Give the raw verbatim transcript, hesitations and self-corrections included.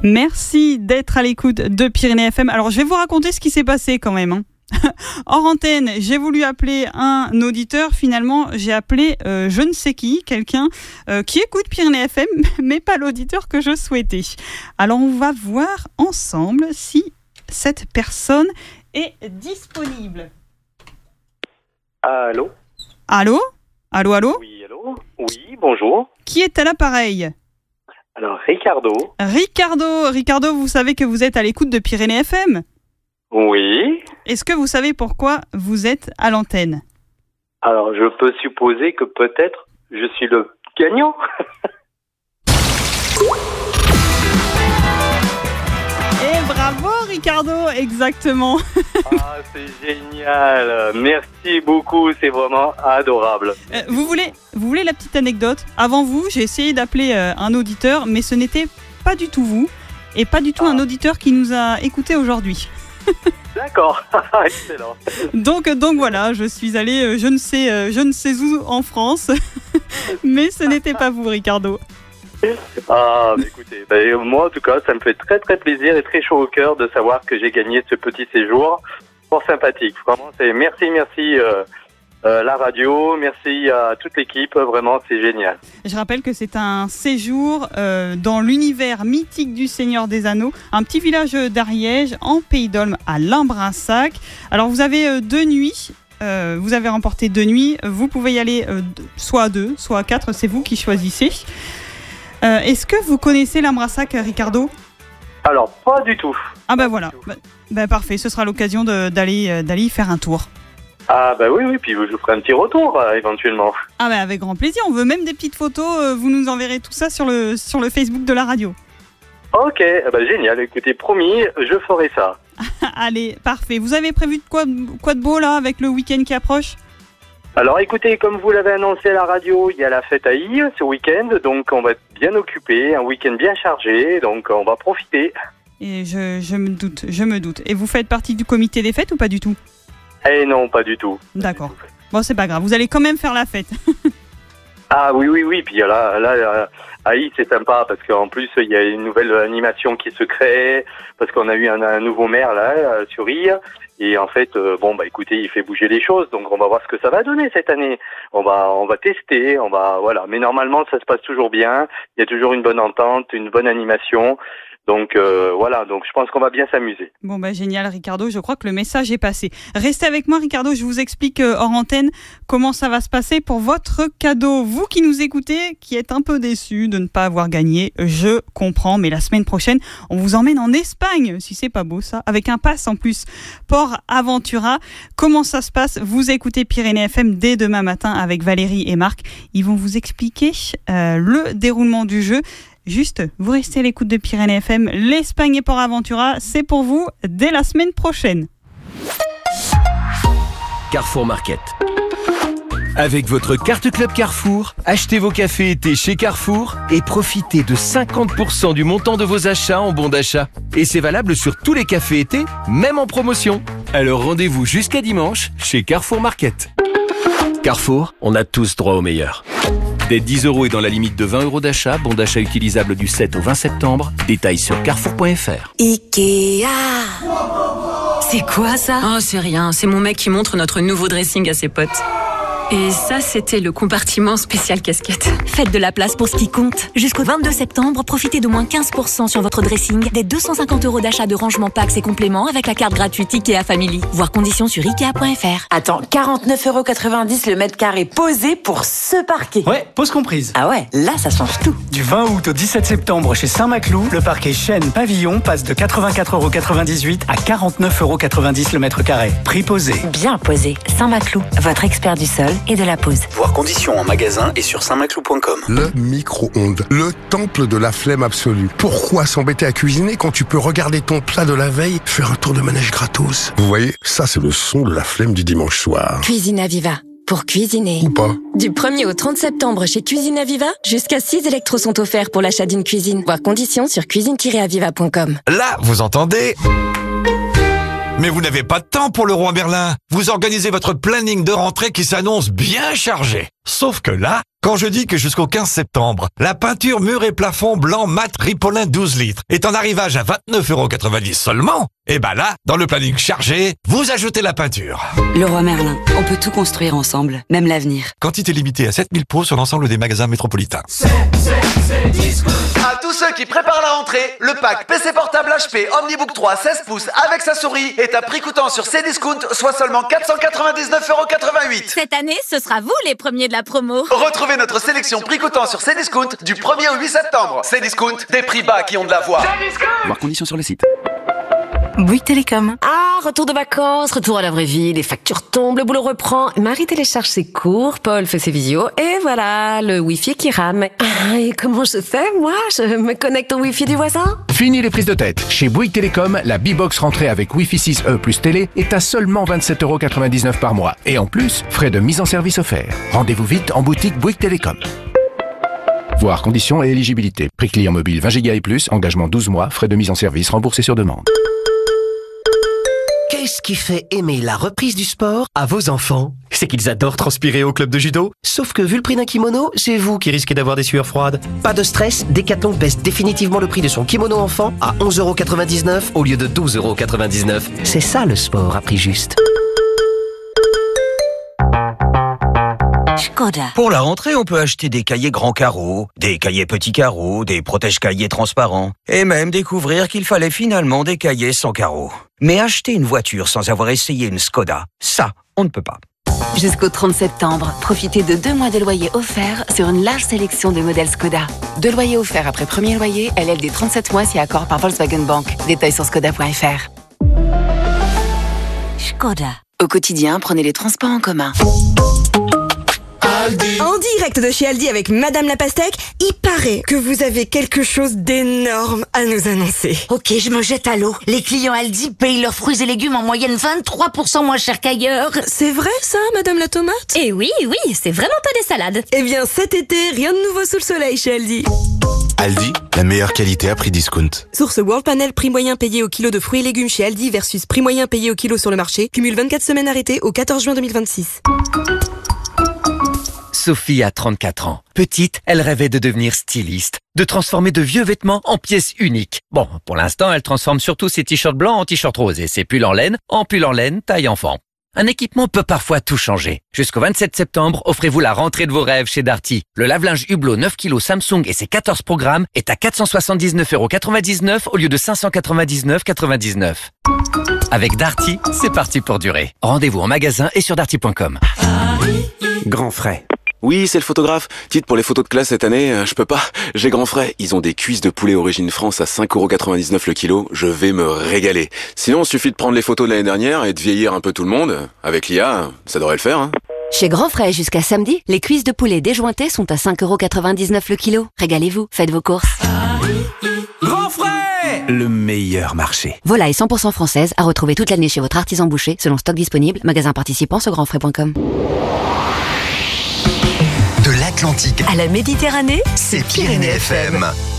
Merci d'être à l'écoute de Pyrénées F M. Alors, je vais vous raconter ce qui s'est passé quand même. Hein. Hors antenne, j'ai voulu appeler un auditeur. Finalement, j'ai appelé euh, je ne sais qui, quelqu'un euh, qui écoute Pyrénées F M, mais pas l'auditeur que je souhaitais. Alors, on va voir ensemble si cette personne est disponible. Allô ? Allô ? Allô, allô ? Oui, allô ? Oui, bonjour. Qui est à l'appareil ? Alors, Ricardo. Ricardo, Ricardo, vous savez que vous êtes à l'écoute de Pyrénées F M ? Oui. Est-ce que vous savez pourquoi vous êtes à l'antenne ? Alors, je peux supposer que peut-être je suis le gagnant. Et bravo Ricardo, exactement. Ah, c'est génial. Merci beaucoup, c'est vraiment adorable. Euh, vous voulez, vous voulez la petite anecdote ? Avant vous, j'ai essayé d'appeler euh, un auditeur, mais ce n'était pas du tout vous, et pas du tout ah. un auditeur qui nous a écoutés aujourd'hui. D'accord, excellent. Donc, donc voilà, je suis allée, euh, je ne sais, euh, je ne sais où en France, mais ce n'était pas vous, Ricardo. Ah, mais écoutez, bah, moi en tout cas, ça me fait très très plaisir et très chaud au cœur de savoir que j'ai gagné ce petit séjour. Fort sympathique, vraiment. C'est merci, merci euh, euh, la radio, merci à toute l'équipe, vraiment, c'est génial. Je rappelle que c'est un séjour euh, dans l'univers mythique du Seigneur des Anneaux, un petit village d'Ariège en Pays d'Olme à Lambrassac. Alors vous avez euh, deux nuits. Euh, vous avez remporté deux nuits. Vous pouvez y aller euh, soit à deux, soit à quatre. C'est vous qui choisissez. Euh, est-ce que vous connaissez Lambrassac, Ricardo ? Alors, pas du tout. Ah ben voilà, bah, bah, parfait, ce sera l'occasion de, d'aller, euh, d'aller y faire un tour. Ah bah oui, oui, puis je vous ferai un petit retour euh, éventuellement. Ah bah avec grand plaisir, on veut même des petites photos, euh, vous nous enverrez tout ça sur le, sur le Facebook de la radio. Ok, bah génial, écoutez, promis, je ferai ça. Allez, parfait, vous avez prévu de quoi, quoi de beau là avec le week-end qui approche ? Alors écoutez, comme vous l'avez annoncé à la radio, il y a la fête à I ce week-end, donc on va être bien occupé, un week-end bien chargé, donc on va profiter. Et je, je me doute, je me doute. Et vous faites partie du comité des fêtes ou pas du tout ? Eh non, pas du tout. D'accord. Bon, c'est pas grave, vous allez quand même faire la fête. Ah oui, oui, oui, puis là, là à I c'est sympa, parce qu'en plus, il y a une nouvelle animation qui se crée, parce qu'on a eu un, un nouveau maire là, sur I. Et en fait, euh, bon bah écoutez, il fait bouger les choses, donc on va voir ce que ça va donner cette année. On va, on va tester, on va, voilà. Mais normalement, ça se passe toujours bien. Il y a toujours une bonne entente, une bonne animation. Donc euh, voilà, donc je pense qu'on va bien s'amuser. Bon bah génial Ricardo, je crois que le message est passé. Restez avec moi Ricardo, je vous explique euh, hors antenne comment ça va se passer pour votre cadeau. Vous qui nous écoutez, qui êtes un peu déçus de ne pas avoir gagné, je comprends, mais la semaine prochaine, on vous emmène en Espagne, si c'est pas beau ça, avec un pass en plus, Port Aventura. Comment ça se passe ? Vous écoutez Pyrénées F M dès demain matin avec Valérie et Marc. Ils vont vous expliquer euh, le déroulement du jeu. Juste, vous restez à l'écoute de Pyrénées F M. L'Espagne et Port Aventura, c'est pour vous dès la semaine prochaine. Carrefour Market. Avec votre carte Club Carrefour, achetez vos cafés été chez Carrefour et profitez de cinquante pour cent du montant de vos achats en bons d'achat. Et c'est valable sur tous les cafés été, même en promotion. Alors rendez-vous jusqu'à dimanche chez Carrefour Market. Carrefour, on a tous droit au meilleur. Dès dix euros et dans la limite de vingt euros d'achat, bon d'achat utilisable du sept au vingt septembre. Détails sur carrefour point f r. Ikea. C'est quoi ça ? Oh, c'est rien. C'est mon mec qui montre notre nouveau dressing à ses potes. Et ça, c'était le compartiment spécial casquette. Faites de la place pour ce qui compte. Jusqu'au vingt-deux septembre, profitez de moins quinze pour cent sur votre dressing, des deux cent cinquante euros d'achat de rangement packs et compléments avec la carte gratuite Ikea Family. Voir conditions sur ikea point f r. Attends, quarante-neuf euros quatre-vingt-dix le mètre carré posé pour ce parquet. Ouais, pause comprise. Ah ouais, là ça change tout. Du vingt août au dix-sept septembre chez Saint-Maclou, le parquet Chêne Pavillon passe de quatre-vingt-quatre euros quatre-vingt-dix-huit à quarante-neuf euros quatre-vingt-dix le mètre carré. Prix posé. Bien posé. Saint-Maclou, votre expert du sol et de la pose. Voir conditions en magasin et sur saint maclou point com. Le micro-ondes, le temple de la flemme absolue. Pourquoi s'embêter à cuisiner quand tu peux regarder ton plat de la veille, faire un tour de manège gratos ? Vous voyez, ça c'est le son de la flemme du dimanche soir. Cuisine Aviva. Pour cuisiner. Ou pas. Du premier au trente septembre chez Cuisine Aviva, jusqu'à six électros sont offerts pour l'achat d'une cuisine. Voir conditions sur cuisine tiret aviva point com. Là, vous entendez ? Mais vous n'avez pas de temps pour le roi Merlin. Vous organisez votre planning de rentrée qui s'annonce bien chargé. Sauf que là, quand je dis que jusqu'au quinze septembre, la peinture mur et plafond blanc mat Ripolin douze litres est en arrivage à vingt-neuf euros quatre-vingt-dix seulement, et ben là, dans le planning chargé, vous ajoutez la peinture. Leroy Merlin, on peut tout construire ensemble, même l'avenir. Quantité limitée à sept mille pots sur l'ensemble des magasins métropolitains. C'est, c'est, c'est Discount. À tous ceux qui préparent la rentrée, le pack P C portable H P Omnibook trois seize pouces avec sa souris est à prix coûtant sur Cdiscount, soit seulement quatre cent quatre-vingt-dix-neuf euros quatre-vingt-huit. Cette année, ce sera vous les premiers de la promo. Retrouvez notre sélection prix coûtant sur Cdiscount du premier au huit septembre. Cdiscount, des prix bas qui ont de la voix. Voir conditions sur le site. Bouygues Télécom. Ah, retour de vacances, retour à la vraie vie, les factures tombent, le boulot reprend. Marie télécharge ses cours, Paul fait ses visios, et voilà, le Wi-Fi qui rame. Ah, et comment je fais, moi? Je me connecte au Wi-Fi du voisin? Fini les prises de tête. Chez Bouygues Télécom, la B-Box rentrée avec Wi-Fi six E plus télé est à seulement vingt-sept euros quatre-vingt-dix-neuf par mois. Et en plus, frais de mise en service offerts. Rendez-vous vite en boutique Bouygues Télécom. Voir conditions et éligibilité. Prix client mobile vingt giga et plus, engagement douze mois, frais de mise en service remboursés sur demande. Qu'est-ce qui fait aimer la reprise du sport à vos enfants? C'est qu'ils adorent transpirer au club de judo. Sauf que vu le prix d'un kimono, c'est vous qui risquez d'avoir des sueurs froides. Pas de stress, Decathlon baisse définitivement le prix de son kimono enfant à onze euros quatre-vingt-dix-neuf au lieu de douze euros quatre-vingt-dix-neuf. C'est ça le sport à prix juste. Skoda. Pour la rentrée, on peut acheter des cahiers grands carreaux, des cahiers petits carreaux, des protège-cahiers transparents, et même découvrir qu'il fallait finalement des cahiers sans carreaux. Mais acheter une voiture sans avoir essayé une Skoda, ça, on ne peut pas. Jusqu'au trente septembre, profitez de deux mois de loyer offerts sur une large sélection de modèles Skoda. Deux loyers offerts après premier loyer, L L D trente-sept mois si accord par Volkswagen Bank. Détails sur skoda point f r. Skoda. Au quotidien, prenez les transports en commun. En direct de chez Aldi avec Madame la Pastèque, il paraît que vous avez quelque chose d'énorme à nous annoncer. Ok, je me jette à l'eau. Les clients Aldi payent leurs fruits et légumes en moyenne vingt-trois pour cent moins cher qu'ailleurs. C'est vrai ça, Madame la Tomate? Eh oui, oui, c'est vraiment pas des salades. Eh bien cet été, rien de nouveau sous le soleil chez Aldi. Aldi, la meilleure qualité à prix discount. Source World Panel, prix moyen payé au kilo de fruits et légumes chez Aldi versus prix moyen payé au kilo sur le marché. Cumule vingt-quatre semaines arrêtées au quatorze juin deux mille vingt-six. Sophie a trente-quatre ans. Petite, elle rêvait de devenir styliste, de transformer de vieux vêtements en pièces uniques. Bon, pour l'instant, elle transforme surtout ses t-shirts blancs en t-shirts roses et ses pulls en laine en pulls en laine taille enfant. Un équipement peut parfois tout changer. Jusqu'au vingt-sept septembre, offrez-vous la rentrée de vos rêves chez Darty. Le lave-linge Hublot neuf kilos Samsung et ses quatorze programmes est à quatre cent soixante-dix-neuf euros quatre-vingt-dix-neuf au lieu de cinq cent quatre-vingt-dix-neuf euros quatre-vingt-dix-neuf. Avec Darty, c'est parti pour durer. Rendez-vous en magasin et sur darty point com. Grand frais. Oui, c'est le photographe. Dites, pour les photos de classe cette année, euh, je peux pas. J'ai grand frais. Ils ont des cuisses de poulet origine France à cinq euros quatre-vingt-dix-neuf le kilo. Je vais me régaler. Sinon, il suffit de prendre les photos de l'année dernière et de vieillir un peu tout le monde. Avec l'I A, ça devrait le faire, hein. Chez Grand Frais, jusqu'à samedi, les cuisses de poulet déjointées sont à cinq euros quatre-vingt-dix-neuf le kilo. Régalez-vous, faites vos courses. Grand frais! Le meilleur marché. Volaille cent pour cent française à retrouver toute l'année chez votre artisan boucher, selon stock disponible, magasin participant sur grand frais point com. De l'Atlantique à la Méditerranée, c'est Pyrénées F M.